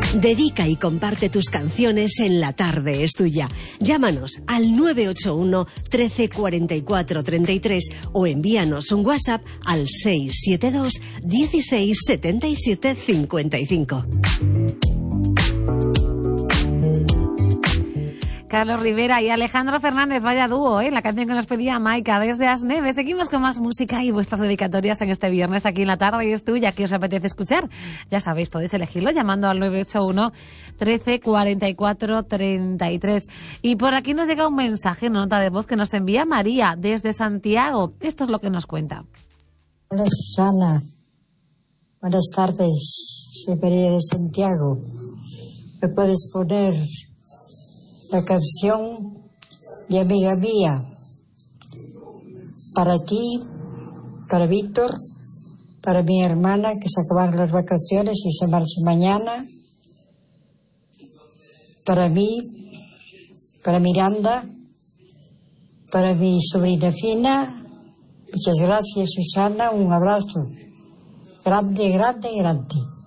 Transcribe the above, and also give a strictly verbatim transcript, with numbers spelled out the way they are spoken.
Dedica y comparte tus canciones en La Tarde es Tuya. Llámanos al nueve ocho uno, trece, cuarenta y cuatro, treinta y tres o envíanos un WhatsApp al seis siete dos, dieciséis, setenta y siete, cincuenta y cinco. Carlos Rivera y Alejandro Fernández, vaya dúo, ¿eh? La canción que nos pedía Maika desde Asneve. Seguimos con más música y vuestras dedicatorias en este viernes aquí en La Tarde y es Tuya. ¿Qué os apetece escuchar? Ya sabéis, podéis elegirlo llamando al nueve ocho uno, trece, cuarenta y cuatro, treinta y tres. Y por aquí nos llega un mensaje, una nota de voz que nos envía María desde Santiago. Esto es lo que nos cuenta. Hola Susana, buenas tardes, soy María de Santiago. ¿Me puedes poner la canción de Amiga Mía? Para ti, para Víctor, para mi hermana que se acabaron las vacaciones y se marcha mañana, para mí, para Miranda, para mi sobrina Fina. Muchas gracias, Susana, un abrazo grande, grande, grande.